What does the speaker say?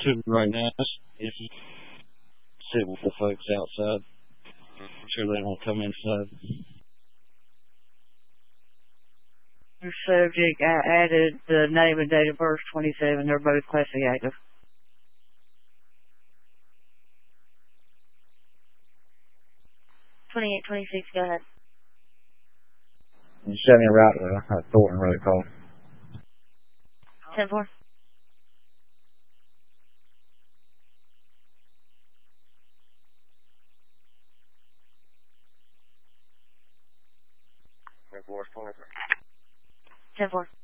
to right now. If you sit with the folks outside, I'm sure they won't come inside. Your subject, I added the name and date of birth, 27. They're both Class A active. Go ahead. You sent me a route to Thornton Road call. 10-4. Air Force 23. 10-4.